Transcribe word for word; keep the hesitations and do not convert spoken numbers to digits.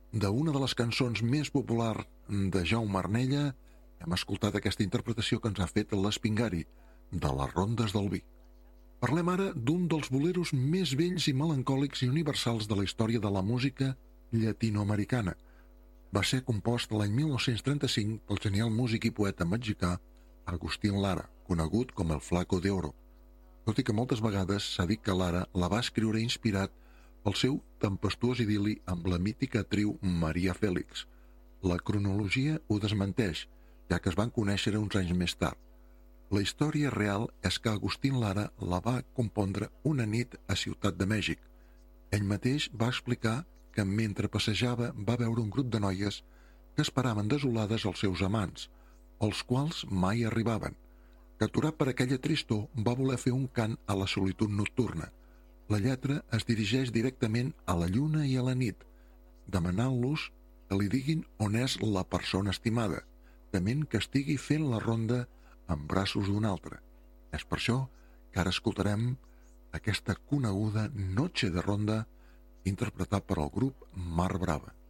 d'una de les cançons més populars de Jaume Arnella, hem escoltat aquesta interpretació que ens ha fet l'Espingari, de les rondes del vi. Parlem ara d'un dels boleros més vells i melancòlics i universals de la història de la música llatinoamericana. Va ser compost l'any mil nou-cents trenta-cinc pel genial músic i poeta mexicà Agustín Lara, conegut com el Flaco de Oro, tot i que moltes vegades s'ha dit que Lara la va escriure inspirat pel seu tempestuós idil·li amb la mítica actriu Maria Félix. La cronologia ho desmenteix, ja que es van conèixer uns anys més tard. La història real és que Agustín Lara la va compondre una nit a Ciutat de Mèxic. Ell mateix va explicar que mentre passejava va veure un grup de noies que esperaven desolades els seus amants, els quals mai arribaven. Capturat per aquella tristor, va voler fer un cant a la solitud nocturna. La lletra es dirigeix directament a la lluna i a la nit, demanant-los que li diguin on és la persona estimada, tement que estigui fent la ronda en braços d'un altre. És per això que ara escoltarem aquesta coneguda Noche de Ronda, interpretat per el grup Mar Brava.